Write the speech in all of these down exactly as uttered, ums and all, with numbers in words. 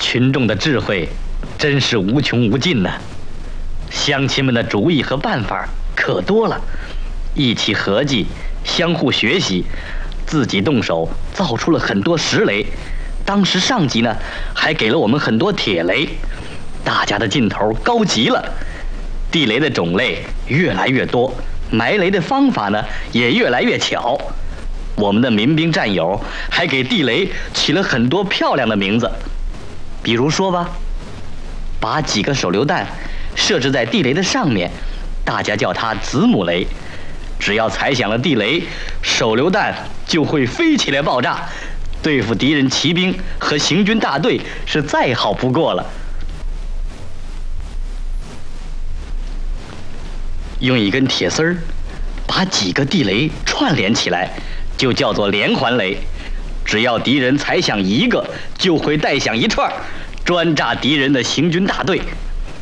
群众的智慧真是无穷无尽呐、啊！乡亲们的主意和办法可多了，一起合计，相互学习，自己动手造出了很多石雷。当时上级呢还给了我们很多铁雷，大家的劲头高极了。地雷的种类越来越多，埋雷的方法呢也越来越巧。我们的民兵战友还给地雷起了很多漂亮的名字，比如说吧，把几个手榴弹设置在地雷的上面，大家叫它子母雷。只要踩响了地雷，手榴弹就会飞起来爆炸，对付敌人骑兵和行军大队是再好不过了。用一根铁丝儿把几个地雷串联起来，就叫做连环雷。只要敌人踩响一个，就会带响一串，专炸敌人的行军大队。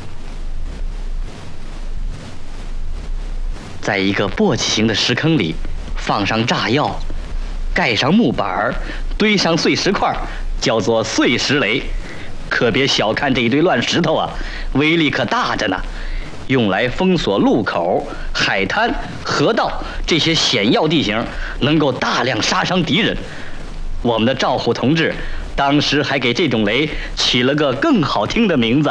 在一个簸箕形的石坑里放上炸药，盖上木板，堆上碎石块，叫做碎石雷。可别小看这一堆乱石头啊，威力可大着呢，用来封锁路口、海滩、河道这些险要地形，能够大量杀伤敌人。我们的赵虎同志当时还给这种雷起了个更好听的名字。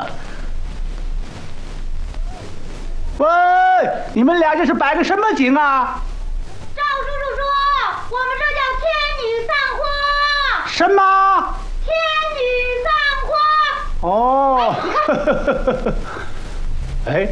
喂，你们俩这是摆个什么景啊？ 赵叔叔说，我们这叫天女散花。 什么？ 天女散花。 哦，哎，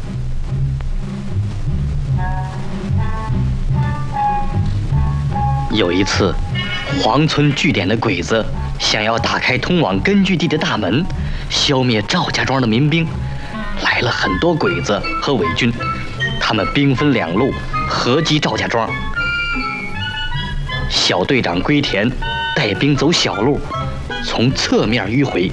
有一次，黄村据点的鬼子想要打开通往根据地的大门，消灭赵家庄的民兵。来了很多鬼子和伪军，他们兵分两路合击赵家庄。小队长龟田带兵走小路，从侧面迂回。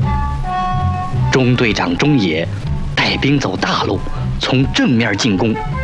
中队长中野带兵走大路，从正面进攻。